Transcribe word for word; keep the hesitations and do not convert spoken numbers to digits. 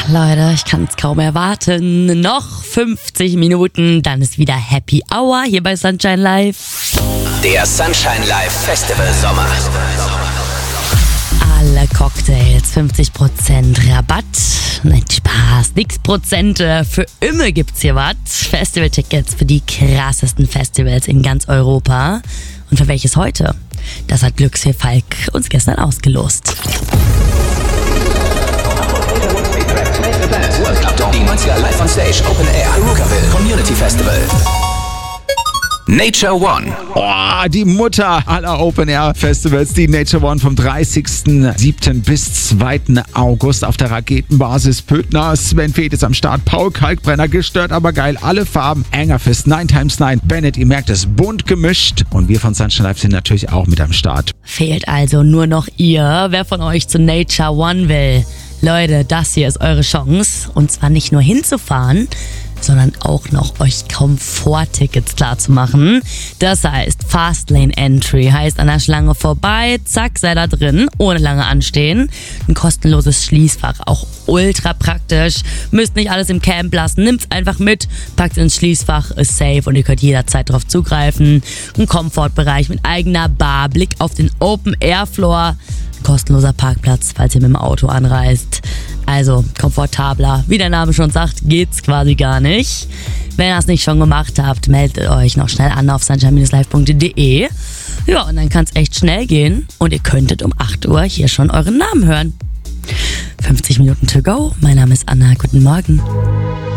Leute, ich kann es kaum erwarten. Noch fünfzig Minuten, dann ist wieder Happy Hour hier bei Sunshine Live. Der Sunshine Live Festival Sommer. Alle Cocktails, fünfzig Prozent Rabatt. Nein, Spaß, nix Prozente. Für immer gibt's hier was. Festivaltickets für die krassesten Festivals in ganz Europa. Und für welches heute? Das hat Glücksfee Falk uns gestern ausgelost. Dementia live on stage, Open Air, Rookerville Community Festival. Nature One. Oh, die Mutter aller Open-Air-Festivals, die Nature One vom dreißigsten siebten bis zweiten August auf der Raketenbasis Pöttner. Sven Feth ist am Start, Paul Kalkbrenner, gestört, aber geil, alle Farben. Angerfist, nine times nine, Bennett, ihr merkt es, bunt gemischt. Und wir von Sunshine Live sind natürlich auch mit am Start. Fehlt also nur noch ihr. Wer von euch zu Nature One will? Leute, das hier ist eure Chance. Und zwar nicht nur hinzufahren, sondern auch noch euch Komforttickets klar zu machen. Das heißt, Fastlane Entry heißt an der Schlange vorbei, zack, sei da drin, ohne lange anstehen. Ein kostenloses Schließfach, auch ultra praktisch. Müsst nicht alles im Camp lassen, nimmt's einfach mit, packt ins Schließfach, ist safe und ihr könnt jederzeit drauf zugreifen. Ein Komfortbereich mit eigener Bar, Blick auf den Open-Air-Floor, kostenloser Parkplatz, falls ihr mit dem Auto anreist. Also komfortabler, wie der Name schon sagt, geht's quasi gar nicht. Wenn ihr das nicht schon gemacht habt, meldet euch noch schnell an auf sunshine live punkt de. Ja, und dann kann's echt schnell gehen und ihr könntet um acht Uhr hier schon euren Namen hören. fünfzig Minuten to go. Mein Name ist Anna. Guten Morgen.